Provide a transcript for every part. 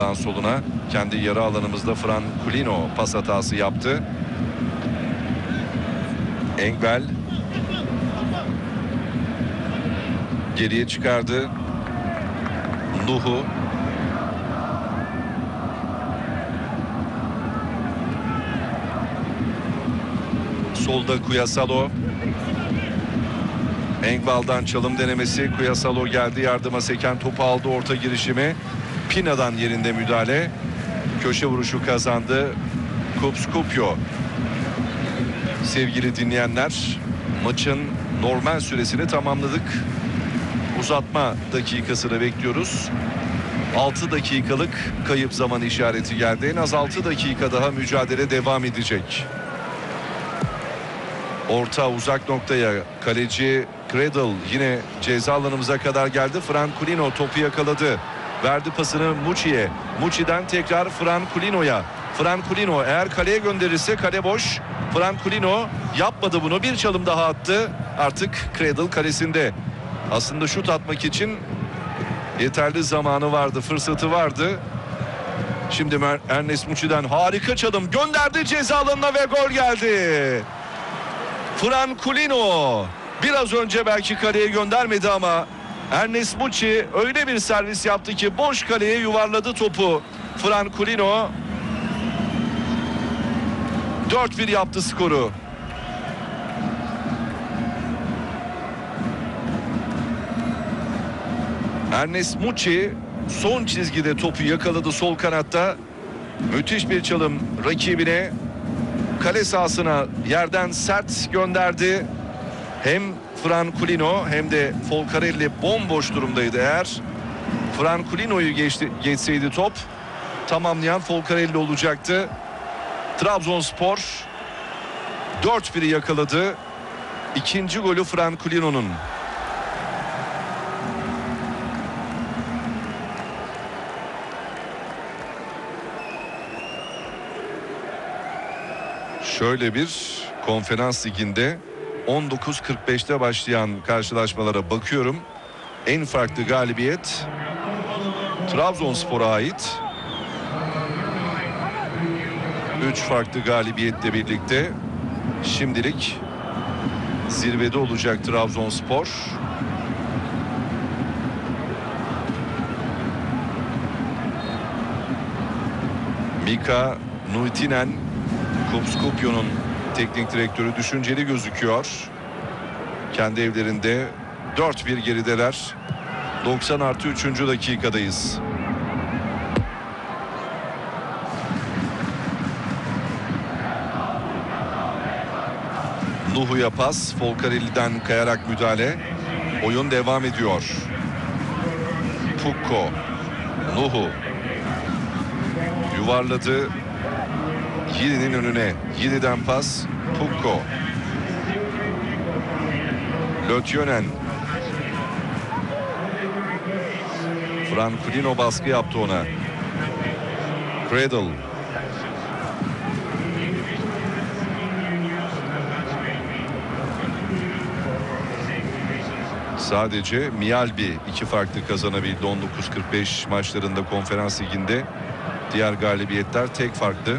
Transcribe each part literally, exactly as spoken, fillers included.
Soluna kendi yarı alanımızda Franculino pas hatası yaptı. Engel geriye çıkardı. Nuhu solda Kuyasalo. Engbal'dan çalım denemesi. Kuyasalo geldi yardıma, seken topu aldı, orta girişimi. Pina'dan yerinde müdahale. Köşe vuruşu kazandı Kupskupyo. Sevgili dinleyenler, maçın normal süresini tamamladık. Uzatma dakikasını bekliyoruz. altı dakikalık kayıp zaman işareti geldi. En az altı dakika daha mücadele devam edecek. Orta uzak noktaya kaleci Cradle yine ceza alanımıza kadar geldi. Franculino topu yakaladı. Verdi pasını Muçi'ye. Muçi'den tekrar Franculino'ya. Franculino eğer kaleye gönderirse kale boş. Franculino yapmadı bunu. Bir çalım daha attı. Artık Cradle kalesinde. Aslında şut atmak için yeterli zamanı vardı, fırsatı vardı. Şimdi Ernest Muçi'den harika çalım gönderdi ceza alanına ve gol geldi. Franculino biraz önce belki kaleye göndermedi ama Ernest Muçi öyle bir servis yaptı ki boş kaleye yuvarladı topu. Franculino dört bir yaptı skoru. Ernest Muçi son çizgide topu yakaladı sol kanatta. Müthiş bir çalım rakibine. Kale sahasına yerden sert gönderdi. Hem Franculino hem de Folcarelli bomboş durumdaydı. Eğer Franculino'yu geçti, geçseydi top tamamlayan Folcarelli olacaktı. Trabzonspor dört biri yakaladı. İkinci golü Franculino'nun. Şöyle bir Konferans Ligi'nde on dokuz kırk beşte başlayan karşılaşmalara bakıyorum. En farklı galibiyet Trabzonspor'a ait. üç farklı galibiyetle birlikte şimdilik zirvede olacak Trabzonspor. Mika Nuitinen, Kupskupyo'nun teknik direktörü, düşünceli gözüküyor. Kendi evlerinde dört bir gerideler. doksan artı üçüncü dakikadayız. Nuhu'ya pas. Folcarelli'den kayarak müdahale. Oyun devam ediyor. Pukko. Nuhu. Yuvarladı. Yili'nin önüne. Yili'den pas. Pukko. Lötjönen. Franculino baskı yaptı ona. Cradle. Sadece Mialbi iki farklı kazanabildi on dokuz kırk beş maçlarında Konferans Ligi'nde. Diğer galibiyetler tek farklı.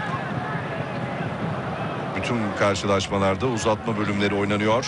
Bütün karşılaşmalarda uzatma bölümleri oynanıyor.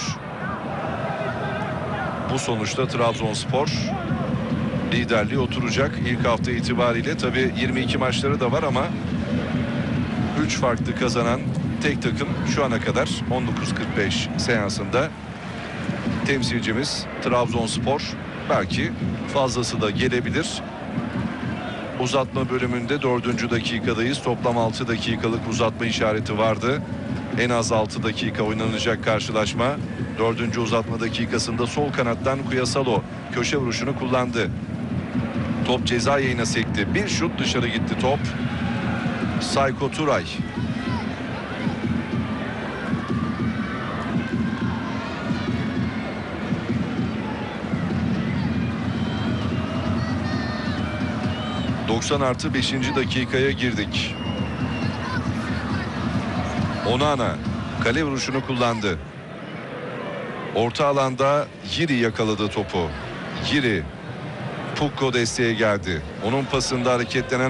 Bu sonuçta Trabzonspor liderliğe oturacak ilk hafta itibariyle. Tabii yirmi iki maçları da var ama üç farklı kazanan tek takım şu ana kadar on dokuz kırk beş seansında temsilcimiz Trabzonspor. Belki fazlası da gelebilir. Uzatma bölümünde dördüncü dakikadayız. Toplam altı dakikalık uzatma işareti vardı. En az altı dakika oynanacak karşılaşma. Dördüncü uzatma dakikasında sol kanattan Kuyasalo köşe vuruşunu kullandı. Top ceza yayına sekti. Bir şut dışarı gitti top. Sayko Turay. doksan artı beşinci dakikaya girdik. Onana kale vuruşunu kullandı. Orta alanda Yiri yakaladı topu. Yiri. Pukko desteğe geldi. Onun pasında hareketlenen